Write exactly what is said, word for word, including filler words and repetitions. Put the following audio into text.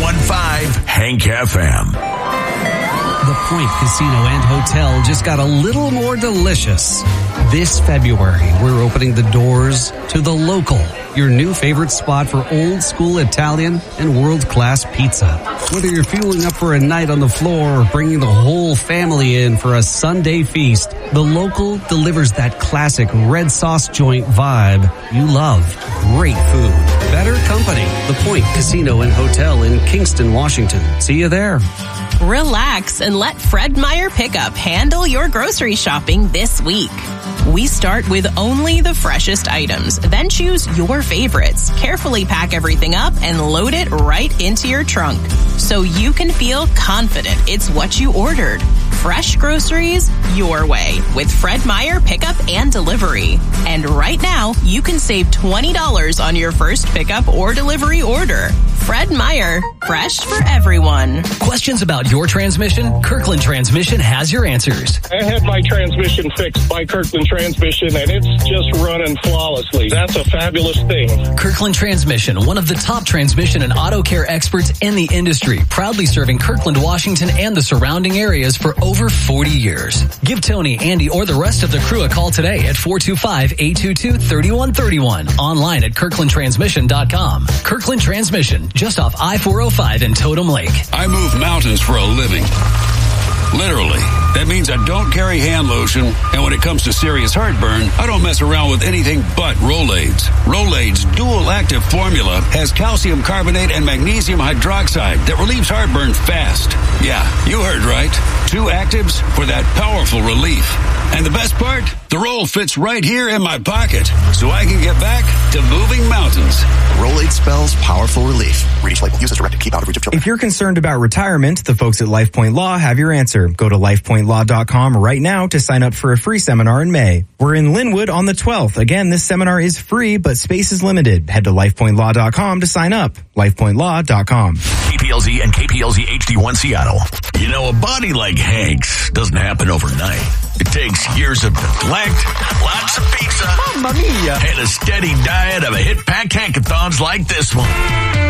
one five Hank F M. The Point Casino and Hotel just got a little more delicious. This February, we're opening the doors to The Local, your new favorite spot for old school Italian and world-class pizza. Whether you're fueling up for a night on the floor or bringing the whole family in for a Sunday feast, The Local delivers that classic red sauce joint vibe you love. Great food, better company. The Point Casino and Hotel in Kingston, Washington. See you there. Relax and let Fred Meyer Pickup handle your grocery shopping this week. We start with only the freshest items, then choose your favorites. Carefully pack everything up and load it right into your trunk so you can feel confident it's what you ordered. Fresh groceries your way with Fred Meyer Pickup and Delivery. And right now, you can save twenty dollars on your first pickup or delivery order. Fred Meyer, fresh for everyone. Questions about your transmission? Kirkland Transmission has your answers. I had my transmission fixed by Kirkland Transmission, and it's just running flawlessly. That's a fabulous thing. Kirkland Transmission, one of the top transmission and auto care experts in the industry, proudly serving Kirkland, Washington, and the surrounding areas for over forty years. Give Tony, Andy, or the rest of the crew a call today at four two five, eight two two, three one three one. Online at kirkland transmission dot com. Kirkland Transmission, just off I four oh five in Totem Lake. I move mountains for a living. Literally. That means I don't carry hand lotion, and when it comes to serious heartburn, I don't mess around with anything but Rolaids. Rolaids' dual-active formula has calcium carbonate and magnesium hydroxide that relieves heartburn fast. Yeah, you heard right. Two actives for that powerful relief. And the best part? The roll fits right here in my pocket, so I can get back to moving mountains. Rolade spells powerful relief. Read each label. Use as directed. Keep out of reach of children. If you're concerned about retirement, the folks at LifePoint Law have your answer. Go to life point law dot com right now to sign up for a free seminar in May. We're in Linwood on the twelfth. Again, this seminar is free, but space is limited. Head to life point law dot com to sign up. life point law dot com. K P L Z and K P L Z H D one Seattle. You know, a body like Hank's doesn't happen overnight. It takes years of neglect, lots of pizza, Mamma mia, and a steady diet of a hit-packed hankathons like this one.